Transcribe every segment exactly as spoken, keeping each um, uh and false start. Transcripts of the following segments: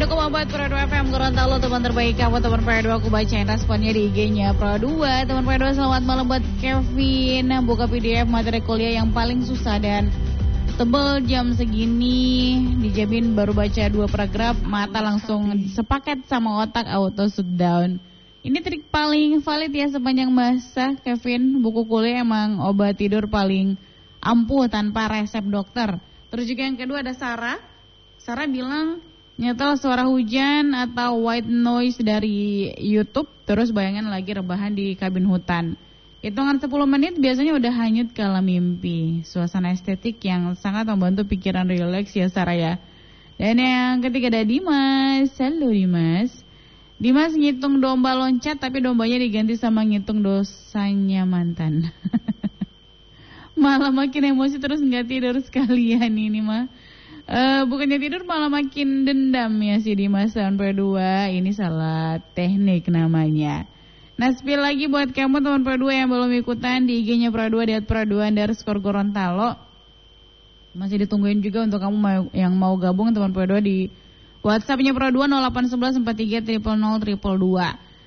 satu koma empat Pro dua F M Gorontalo, teman terbaik kamu, teman Pro dua. Aku bacain responnya di I G-nya Pro dua. Teman Pro dua, selamat malam buat Kevin. Buka P D F materi kuliah yang paling susah dan tebel jam segini. Dijamin baru baca dua paragraf, mata langsung sepaket sama otak auto shutdown. Ini trik paling valid ya sepanjang masa, Kevin. Buku kuliah emang obat tidur paling ampuh tanpa resep dokter. Terus juga yang kedua ada Sarah. Sarah bilang nyetel suara hujan atau white noise dari YouTube, terus bayangan lagi rebahan di kabin hutan. Hitungan sepuluh menit biasanya udah hanyut kala mimpi. Suasana estetik yang sangat membantu pikiran rileks ya Sarah ya. Dan yang ketiga ada Dimas. Halo Dimas. Dimas ngitung domba loncat tapi dombanya diganti sama ngitung dosanya mantan. Malah makin emosi terus nggak tidur sekalian ini mah. Uh, bukannya tidur malah makin dendam ya si Dimas tahun Pro dua. Ini salah teknik namanya. Nah, spill lagi buat kamu teman Pro dua yang belum ikutan di I G-nya Pro dua di at pro dua underscore Gorontalo. Masih ditungguin juga untuk kamu mau, yang mau gabung teman Pro dua di WhatsApp-nya Pro dua nol delapan satu satu empat tiga nol nol nol dua dua.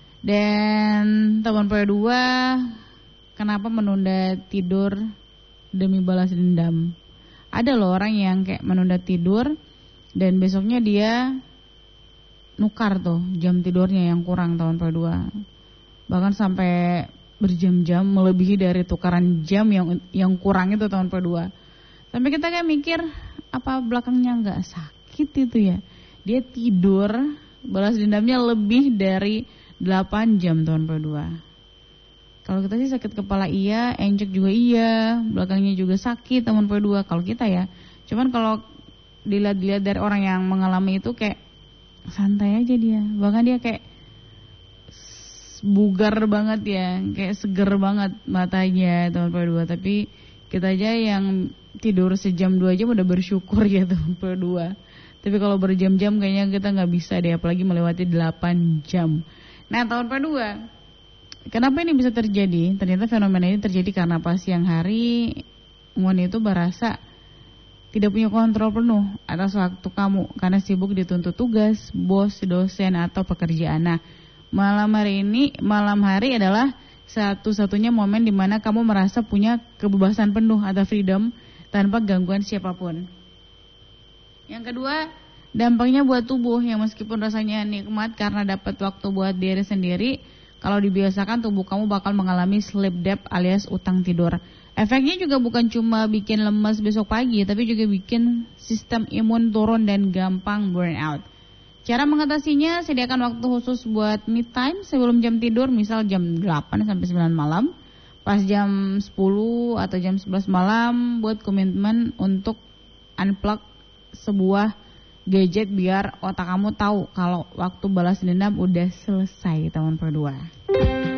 Dan teman Pro dua, kenapa menunda tidur demi balas dendam? Ada loh orang yang kayak menunda tidur dan besoknya dia nukar tuh jam tidurnya yang kurang tahun Pro dua. Bahkan sampai berjam-jam melebihi dari tukaran jam yang yang kurang itu tahun Pro dua. Sampai kita kayak mikir apa belakangnya nggak sakit itu ya. Dia tidur balas dendamnya lebih dari delapan jam tahun Pro dua. Kalau kita sih sakit kepala iya, encek juga iya, belakangnya juga sakit teman Pro dua kalau kita ya. Cuman kalau dilihat-lihat dari orang yang mengalami itu kayak santai aja dia. Bahkan dia kayak bugar banget ya, kayak seger banget matanya teman Pro dua. Tapi kita aja yang tidur sejam dua jam udah bersyukur ya teman Pro dua. Tapi kalau berjam-jam kayaknya kita nggak bisa deh, apalagi melewati delapan jam. Nah tahun Pro dua, kenapa ini bisa terjadi? Ternyata fenomena ini terjadi karena pas siang hari Mon itu berasa tidak punya kontrol penuh atas waktu kamu karena sibuk dituntut tugas, bos, dosen atau pekerjaan. Nah, malam hari ini, malam hari adalah satu-satunya momen di mana kamu merasa punya kebebasan penuh atau freedom tanpa gangguan siapapun. Yang kedua, dampaknya buat tubuh yang meskipun rasanya nikmat karena dapat waktu buat diri sendiri. Kalau dibiasakan tubuh kamu bakal mengalami sleep debt alias utang tidur. Efeknya juga bukan cuma bikin lemas besok pagi, tapi juga bikin sistem imun turun dan gampang burn out. Cara mengatasinya, sediakan waktu khusus buat me time sebelum jam tidur, misal jam delapan sampai sembilan malam. Pas jam sepuluh atau jam sebelas malam buat komitmen untuk unplug sebuah gadget biar otak kamu tahu kalau waktu balas dendam udah selesai tahun Pro dua.